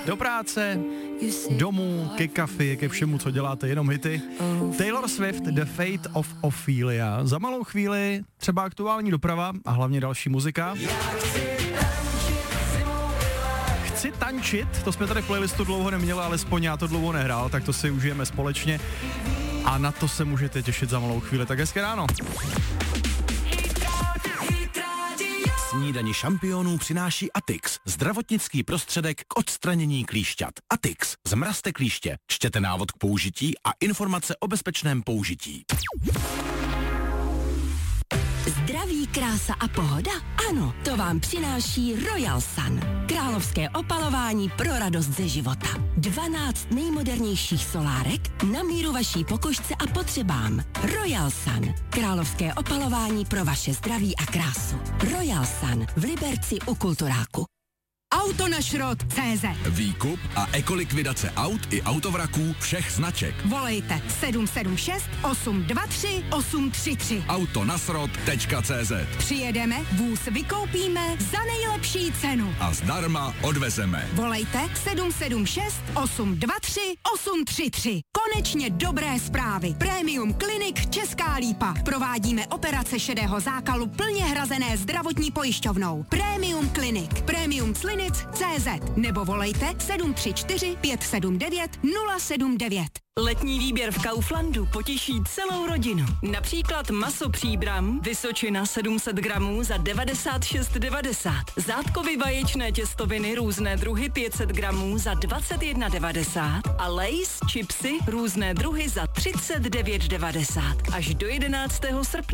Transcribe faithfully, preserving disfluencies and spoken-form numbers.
do práce, domů, ke kafi, ke všemu, co děláte, jenom hity. Taylor Swift, The Fate of Ophelia. Za malou chvíli třeba aktuální doprava a hlavně další muzika. Chci tančit, to jsme tady v playlistu dlouho neměli, alespoň já to dlouho nehrál, tak to si užijeme společně a na to se můžete těšit za malou chvíli. Tak hezké ráno. Snídani šampionů přináší Atix, zdravotnický prostředek k odstranění klíšťat. Atix, zmrazte klíště, čtěte návod k použití a informace o bezpečném použití. Zdraví, krása a pohoda? Ano, to vám přináší Royal Sun. Královské opalování pro radost ze života. dvanáct nejmodernějších solárek na míru vaší pokožce a potřebám. Royal Sun. Královské opalování pro vaše zdraví a krásu. Royal Sun v Liberci u Kulturáku. Auto na šrot tečka cé zet. Výkup a ekolikvidace aut i autovraků všech značek. Volejte sedm sedm šest osm dva tři osm tři tři. Autonasrot tečka cé zet. Přijedeme, vůz vykoupíme za nejlepší cenu. A zdarma odvezeme. Volejte sedm sedm šest osm dva tři osm tři tři. Konečně dobré zprávy. Premium Clinic Česká Lípa. Provádíme operace šedého zákalu plně hrazené zdravotní pojišťovnou. Premium Clinic. Premium Clinic tečka cé zet nebo volejte sedm tři čtyři pět sedm devět nula sedm devět. Letní výběr v Kauflandu potěší celou rodinu. Například maso Příbram, Vysočina sedm set gramů za devadesát šest devadesát. Zátkovy vaječné těstoviny různé druhy pět set gramů za dvacet jedna devadesát. A Lay's chipsy různé druhy za třicet devět devadesát. Až do jedenáctého srpna.